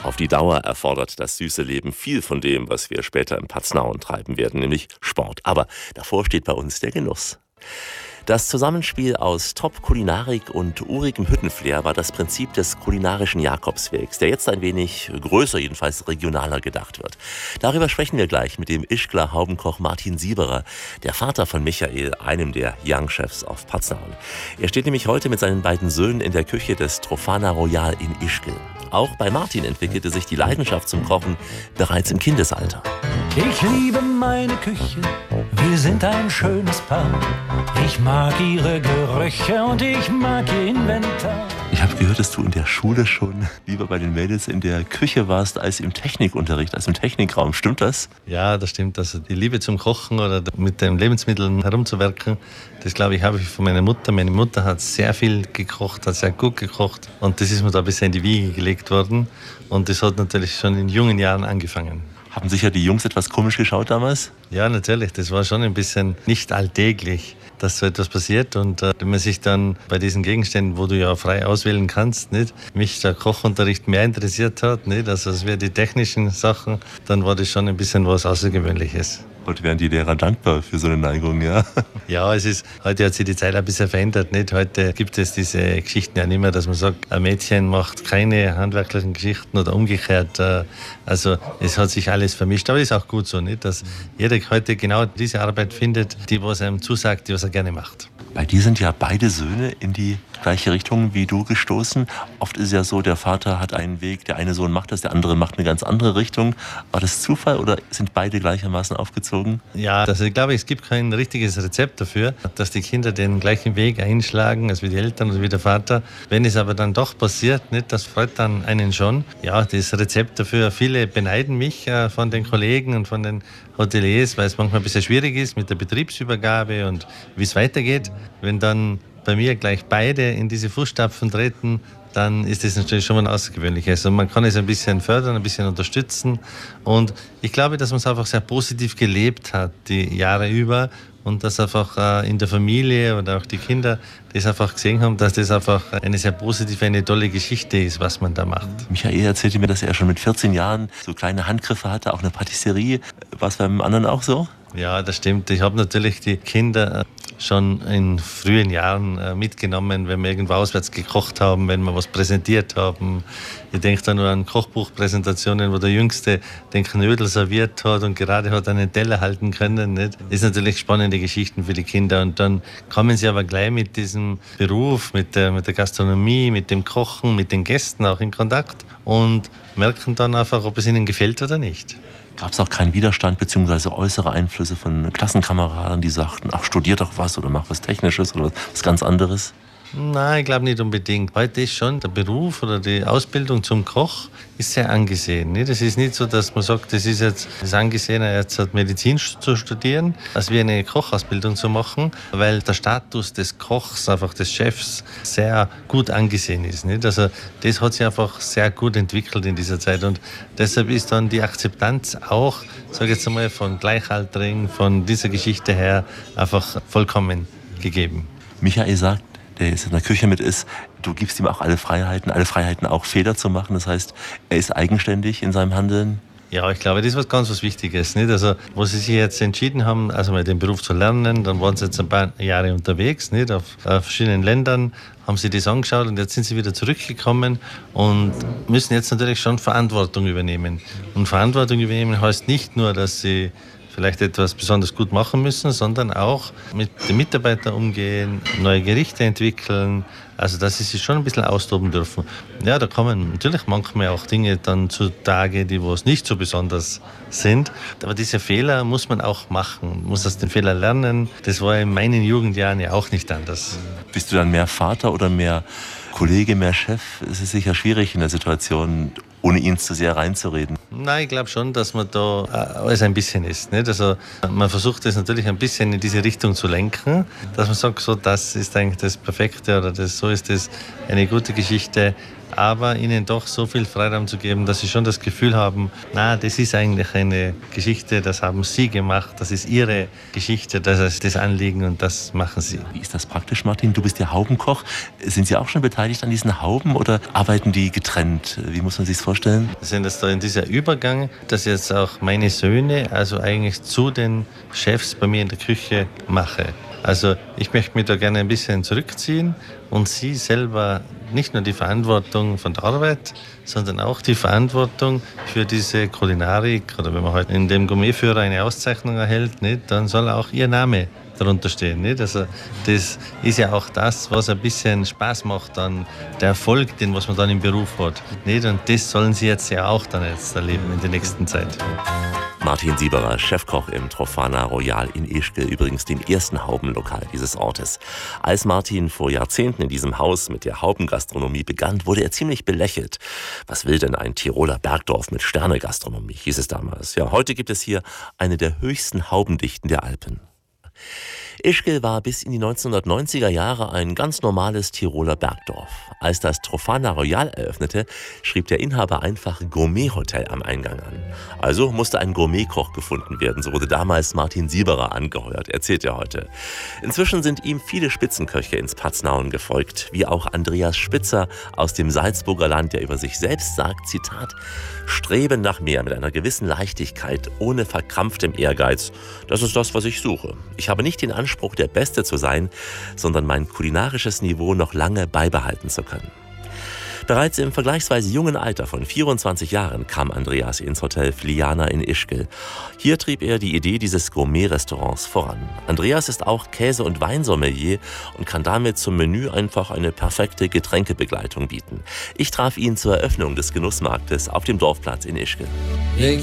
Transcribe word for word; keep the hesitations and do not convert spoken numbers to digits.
Auf die Dauer erfordert das süße Leben viel von dem, was wir später in Paznaun treiben werden, nämlich Sport. Aber davor steht bei uns der Genuss. Das Zusammenspiel aus Top-Kulinarik und urigem Hüttenflair war das Prinzip des kulinarischen Jakobswegs, der jetzt ein wenig größer, jedenfalls regionaler gedacht wird. Darüber sprechen wir gleich mit dem Ischgler Haubenkoch Martin Sieberer, der Vater von Michael, einem der Young-Chefs auf Paznaun. Er steht nämlich heute mit seinen beiden Söhnen in der Küche des Trofana Royal in Ischgl. Auch bei Martin entwickelte sich die Leidenschaft zum Kochen bereits im Kindesalter. Ich liebe meine Küche, wir sind ein schönes Paar. Ich mag ihre Gerüche und ich mag ihr Inventar. Ich habe gehört, dass du in der Schule schon lieber bei den Mädels in der Küche warst als im Technikunterricht, als im Technikraum. Stimmt das? Ja, das stimmt. Also die Liebe zum Kochen oder mit den Lebensmitteln herumzuwerken, das glaube ich, habe ich von meiner Mutter. Meine Mutter hat sehr viel gekocht, hat sehr gut gekocht und das ist mir da ein bisschen in die Wiege gelegt worden und das hat natürlich schon in jungen Jahren angefangen. Haben sicher die Jungs etwas komisch geschaut damals? Ja, natürlich. Das war schon ein bisschen nicht alltäglich, dass so etwas passiert. Und äh, wenn man sich dann bei diesen Gegenständen, wo du ja frei auswählen kannst, nicht, mich der Kochunterricht mehr interessiert hat, nicht, also es wäre die technischen Sachen, dann war das schon ein bisschen was Außergewöhnliches. Heute wären die Lehrer dankbar für so eine Neigung, ja? Ja, es ist, heute hat sich die Zeit ein bisschen verändert. Nicht? Heute gibt es diese Geschichten ja nicht mehr, dass man sagt, ein Mädchen macht keine handwerklichen Geschichten oder umgekehrt. Also es hat sich alles vermischt. Aber es ist auch gut so, nicht? Dass jeder heute genau diese Arbeit findet, die was einem zusagt, die was er gerne macht. Bei dir sind ja beide Söhne in die gleiche Richtung wie du gestoßen. Oft ist es ja so, der Vater hat einen Weg, der eine Sohn macht das, der andere macht eine ganz andere Richtung. War das Zufall oder sind beide gleichermaßen aufgezogen? Ja, also ich glaube, es gibt kein richtiges Rezept dafür, dass die Kinder den gleichen Weg einschlagen, als wie die Eltern oder wie der Vater. Wenn es aber dann doch passiert, nicht, das freut dann einen schon. Ja, das Rezept dafür, viele beneiden mich äh, von den Kollegen und von den Hoteliers, weil es manchmal ein bisschen schwierig ist mit der Betriebsübergabe und wie es weitergeht. Wenn dann bei mir gleich beide in diese Fußstapfen treten, dann ist das natürlich schon mal Außergewöhnliches. Also man kann es ein bisschen fördern, ein bisschen unterstützen. Und ich glaube, dass man es einfach sehr positiv gelebt hat, die Jahre über. Und dass einfach in der Familie oder auch die Kinder das einfach gesehen haben, dass das einfach eine sehr positive, eine tolle Geschichte ist, was man da macht. Michael erzählte mir, dass er schon mit vierzehn Jahren so kleine Handgriffe hatte, auch eine Patisserie. War es beim anderen auch so? Ja, das stimmt. Ich habe natürlich die Kinder schon in frühen Jahren mitgenommen, wenn wir irgendwo auswärts gekocht haben, wenn wir was präsentiert haben. Ich denke da nur an Kochbuchpräsentationen, wo der Jüngste den Knödel serviert hat und gerade hat einen Teller halten können. Nicht? Das ist natürlich spannende Geschichten für die Kinder. Und dann kommen sie aber gleich mit diesem Beruf, mit der, mit der Gastronomie, mit dem Kochen, mit den Gästen auch in Kontakt und merken dann einfach, ob es ihnen gefällt oder nicht. Gab es auch keinen Widerstand bzw. äußere Einflüsse von Klassenkameraden, die sagten, ach, studier doch was oder mach was Technisches oder was ganz anderes? Nein, ich glaube nicht unbedingt. Heute ist schon der Beruf oder die Ausbildung zum Koch ist sehr angesehen. Es ist nicht so, dass man sagt, das ist jetzt das angesehener, jetzt hat Medizin zu studieren, als wie eine Kochausbildung zu machen, weil der Status des Kochs, einfach des Chefs, sehr gut angesehen ist. Also das hat sich einfach sehr gut entwickelt in dieser Zeit und deshalb ist dann die Akzeptanz auch, sage ich jetzt einmal, von Gleichaltrigen, von dieser Geschichte her einfach vollkommen gegeben. Michael sagt, der jetzt in der Küche mit ist, du gibst ihm auch alle Freiheiten, alle Freiheiten auch Fehler zu machen. Das heißt, er ist eigenständig in seinem Handeln. Ja, ich glaube, das ist was ganz was Wichtiges. Nicht? Also, wo sie sich jetzt entschieden haben, also mal den Beruf zu lernen, dann waren sie jetzt ein paar Jahre unterwegs, nicht? Auf äh, verschiedenen Ländern, haben sie das angeschaut und jetzt sind sie wieder zurückgekommen und müssen jetzt natürlich schon Verantwortung übernehmen. Und Verantwortung übernehmen heißt nicht nur, dass sie vielleicht etwas besonders gut machen müssen, sondern auch mit den Mitarbeitern umgehen, neue Gerichte entwickeln, also dass sie sich schon ein bisschen austoben dürfen. Ja, da kommen natürlich manchmal auch Dinge dann zutage, die was nicht so besonders sind, aber diese Fehler muss man auch machen, muss aus den Fehlern lernen. Das war in meinen Jugendjahren ja auch nicht anders. Bist du dann mehr Vater oder mehr Kollege, mehr Chef? Es ist sicher schwierig in der Situation, ohne ihn zu sehr reinzureden. Nein, ich glaube schon, dass man da alles ein bisschen ist. Nicht? Also man versucht das natürlich ein bisschen in diese Richtung zu lenken, dass man sagt, so, das ist eigentlich das Perfekte oder das, so ist das eine gute Geschichte. aber ihnen doch so viel Freiraum zu geben, dass sie schon das Gefühl haben, na, das ist eigentlich eine Geschichte, das haben sie gemacht, das ist ihre Geschichte, das ist das Anliegen und das machen sie. Wie ist das praktisch, Martin? Du bist ja Haubenkoch. Sind Sie auch schon beteiligt an diesen Hauben oder arbeiten die getrennt? Wie muss man sich das vorstellen? Wir sind jetzt da in dieser Übergang, dass jetzt auch meine Söhne, also eigentlich zu den Chefs bei mir in der Küche mache. Also ich möchte mich da gerne ein bisschen zurückziehen und sie selber nicht nur die Verantwortung von der Arbeit, sondern auch die Verantwortung für diese Kulinarik. Oder wenn man heute in dem Gourmetführer eine Auszeichnung erhält, nicht, dann soll auch ihr Name darunter stehen. Nicht? Also das ist ja auch das, was ein bisschen Spaß macht, dann der Erfolg, den was man dann im Beruf hat. Nicht? Und das sollen sie jetzt ja auch dann jetzt erleben in der nächsten Zeit. Martin Sieberer, Chefkoch im Trofana Royal in Ischgl, übrigens dem ersten Haubenlokal dieses Ortes. Als Martin vor Jahrzehnten in diesem Haus mit der Haubengastronomie begann, wurde er ziemlich belächelt. Was will denn ein Tiroler Bergdorf mit Sternegastronomie, hieß es damals. Ja, heute gibt es hier eine der höchsten Haubendichten der Alpen. Ischgl war bis in die neunzehnhundertneunziger Jahre ein ganz normales Tiroler Bergdorf. Als das Trofana Royal eröffnete, schrieb der Inhaber einfach Gourmet-Hotel am Eingang an. Also musste ein Gourmetkoch gefunden werden. So wurde damals Martin Sieberer angeheuert, erzählt er heute. Inzwischen sind ihm viele Spitzenköche ins Paznaun gefolgt, wie auch Andreas Spitzer aus dem Salzburger Land, der über sich selbst sagt, Zitat, Streben nach mehr mit einer gewissen Leichtigkeit, ohne verkrampftem Ehrgeiz, das ist das, was ich suche. Ich habe nicht den Anspruch, der Beste zu sein, sondern mein kulinarisches Niveau noch lange beibehalten zu können. Bereits im vergleichsweise jungen Alter von vierundzwanzig Jahren kam Andreas ins Hotel Fliana in Ischgl. Hier trieb er die Idee dieses Gourmet-Restaurants voran. Andreas ist auch Käse- und Weinsommelier und kann damit zum Menü einfach eine perfekte Getränkebegleitung bieten. Ich traf ihn zur Eröffnung des Genussmarktes auf dem Dorfplatz in Ischgl.